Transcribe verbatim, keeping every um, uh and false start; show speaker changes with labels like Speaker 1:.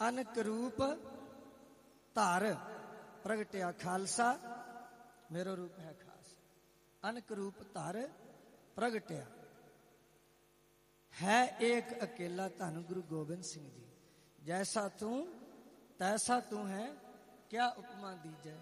Speaker 1: ਅਨਕ ਰੂਪ ਧਾਰ ਪ੍ਰਗਟਿਆ ਖਾਲਸਾ, ਮੇਰਾ ਰੂਪ ਹੈ ਖਾਸ। ਅਨਕ ਰੂਪ ਧਾਰ ਪ੍ਰਗਟਿਆ ਹੈ ਏਕ ਅਕੇਲਾ, ਧੰਨ ਗੁਰੂ ਗੋਬਿੰਦ ਸਿੰਘ ਜੀ। ਜੈਸਾ ਤੂੰ ਤੈਸਾ ਤੂੰ ਹੈ, ਕਿਆ ਉਪਮਾ ਦੀਜੈ।